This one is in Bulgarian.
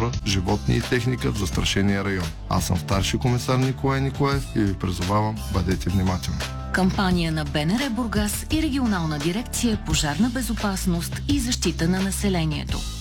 хора, животни и техника в застрашения район. Аз съм старши комисар Николай Николаев и ви призовавам, бъдете внимателни. Кампания на БНР Бургас и регионална дирекция пожарна безопасност и защита на населението.